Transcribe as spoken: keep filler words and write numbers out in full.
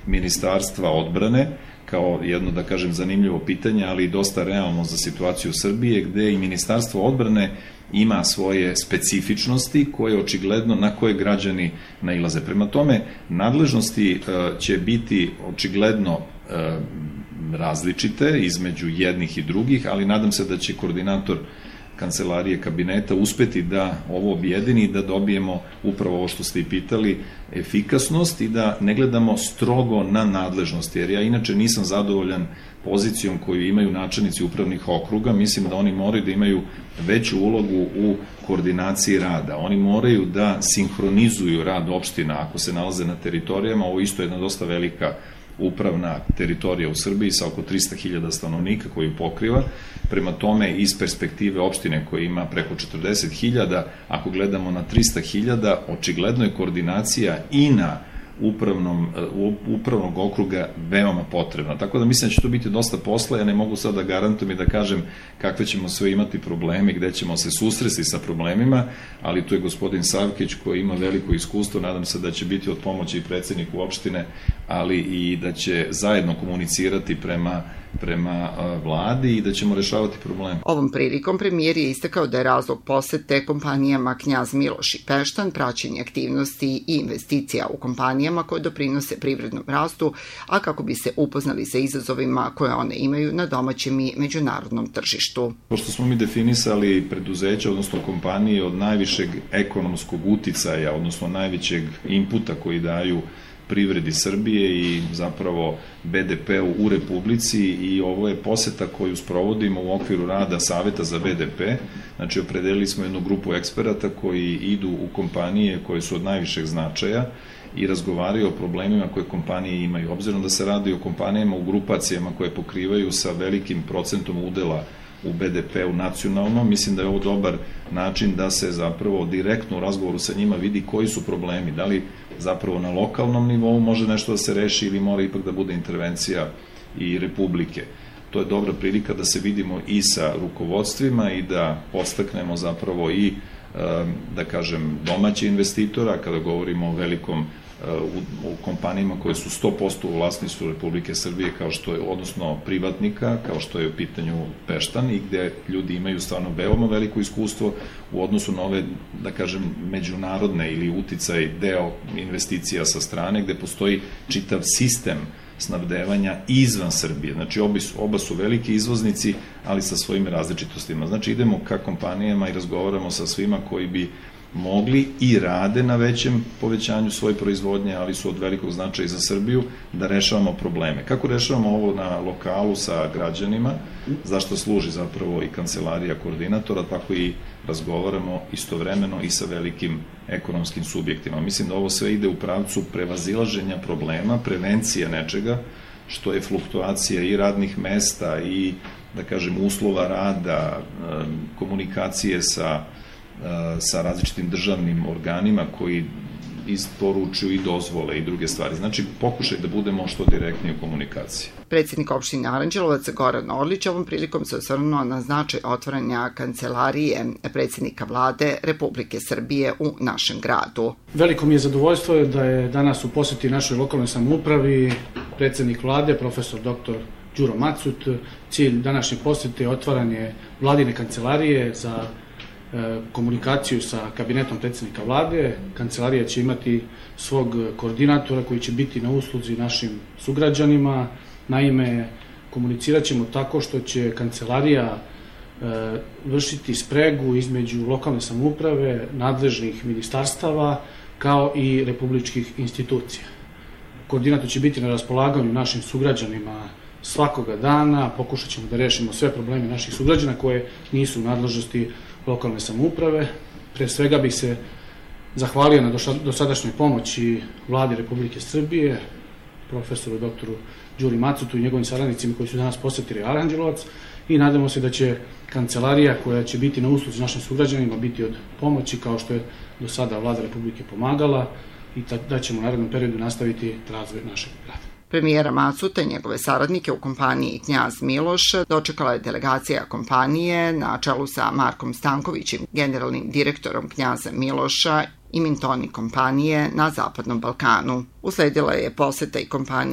Ministarstva odbrane, kao jedno, da kažem, zanimljivo pitanje, ali i dosta realno za situaciju Srbije, gde i Ministarstvo odbrane ima svoje specifičnosti koje očigledno, na koje građani nailaze. Prema tome, nadležnosti će biti očigledno različite između jednih i drugih, ali nadam se da će koordinator kancelarije kabineta uspeti da ovo objedini i da dobijemo upravo ovo što ste i pitali, efikasnost i da ne gledamo strogo na nadležnosti, jer ja inače nisam zadovoljan pozicijom koju imaju načelnici upravnih okruga. Mislim da oni moraju da imaju veću ulogu u koordinaciji rada. Oni moraju da sinhronizuju rad opština ako se nalaze na teritorijama. Ovo isto je jedna dosta velika upravna teritorija u Srbiji sa oko trista hiljada stanovnika koju pokriva. Prema tome, iz perspektive opštine koja ima preko četrdeset hiljada, ako gledamo na trista hiljada, očigledno je koordinacija i na upravnom, upravnog okruga veoma potrebna. Tako da mislim da će to biti dosta posla. Ja ne mogu sad da garantujem i da kažem kakve ćemo sve imati probleme, gde ćemo se susresti sa problemima, ali tu je gospodin Savkić koji ima veliko iskustvo. Nadam se da će biti od pomoći i predsedniku opštine, ali i da će zajedno komunicirati prema prema vladi i da ćemo rešavati probleme. Ovom prilikom premijer je istakao da je razlog posete kompanijama Knjaz Miloš i Peštan praćenje aktivnosti i investicija u kompanijama koje doprinose privrednom rastu, a kako bi se upoznali sa izazovima koje one imaju na domaćem i međunarodnom tržištu. Pošto smo mi definisali preduzeća, odnosno kompanije od najvišeg ekonomskog uticaja, odnosno najvećeg inputa koji daju privredi Srbije i zapravo be de pe-u u Republici, i ovo je poseta koju sprovodimo u okviru rada Saveta za be de pe. Znači, opredelili smo jednu grupu eksperata koji idu u kompanije koje su od najvišeg značaja i razgovaraju o problemima koje kompanije imaju. Obzirom da se radi o kompanijama u grupacijama koje pokrivaju sa velikim procentom udela u be de pe-u nacionalno, mislim da je ovo dobar način da se zapravo direktno u razgovoru sa njima vidi koji su problemi, da li zapravo na lokalnom nivou može nešto da se reši ili mora ipak da bude intervencija i Republike. To je dobra prilika da se vidimo i sa rukovodstvima i da podstaknemo zapravo i, da kažem, domaće investitora, kada govorimo o velikom u, u kompanijama koje su sto posto u vlasništvu Republike Srbije, kao što je, odnosno privatnika, kao što je u pitanju Peštan, i gde ljudi imaju stvarno veoma veliko iskustvo u odnosu na ove, da kažem, međunarodne ili uticaj deo investicija sa strane, gde postoji čitav sistem snabdevanja izvan Srbije. Znači, obi su, oba su veliki izvoznici, ali sa svojim različitostima. Znači, idemo ka kompanijama i razgovaramo sa svima koji bi mogli i rade na većem povećanju svoje proizvodnje, ali su od velikog značaja i za Srbiju, da rešavamo probleme. Kako rešavamo ovo na lokalu sa građanima, zašto služi zapravo i kancelarija koordinatora, tako i razgovaramo istovremeno i sa velikim ekonomskim subjektima. Mislim da ovo sve ide u pravcu prevazilaženja problema, prevencija nečega, što je fluktuacija i radnih mesta i, da kažem, uslova rada, komunikacije sa sa različitim državnim organima koji isporučuju i dozvole i druge stvari. Znači, pokušaj da budemo što direktniji u komunikaciji. Predsjednik opštine Aranđelovac Goran Orlić ovom prilikom se osvrnuo na značaj otvaranja kancelarije predsjednika vlade Republike Srbije u našem gradu. Veliko mi je zadovoljstvo da je danas u poseti našoj lokalnoj samoupravi predsjednik vlade, profesor doktor Đuro Macut. Cilj današnje posete je otvaranje vladine kancelarije za komunikaciju sa kabinetom predsjednika vlade. Kancelarija će imati svog koordinatora koji će biti na usluzi našim sugrađanima. Naime, komunicirat ćemo tako što će kancelarija vršiti spregu između lokalne samouprave, nadležnih ministarstava, kao i republičkih institucija. Koordinator će biti na raspolaganju našim sugrađanima svakoga dana. Pokušat ćemo da rešimo sve probleme naših sugrađana koje nisu u nadležnosti lokalne samouprave. Pre svega bih se zahvalio na dosadašnjoj pomoći vladi Republike Srbije, profesoru doktoru Đuri Macutu i njegovim saradnicima koji su danas posetili Aranđelovac, i nadamo se da će kancelarija koja će biti na usluzi našim sugrađanima biti od pomoći kao što je do sada vlada Republike pomagala, i da ćemo u narednom periodu nastaviti razvoj našeg grada. Premijera Macuta i njegove saradnike u kompaniji Knjaz Miloš dočekala je delegacija kompanije na čelu sa Markom Stankovićem, generalnim direktorom Knjaza Miloša i Mintoni kompanije na Zapadnom Balkanu. Usledila je poseta i kompanije